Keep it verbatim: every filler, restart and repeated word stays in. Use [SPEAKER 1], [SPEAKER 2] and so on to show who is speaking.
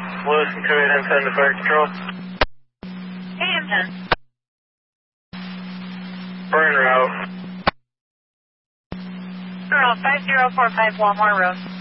[SPEAKER 1] Lewis and two eight M ten to fire control.
[SPEAKER 2] Hey, M ten.
[SPEAKER 1] Burn route.
[SPEAKER 2] Girl, five zero four five Walmart Road.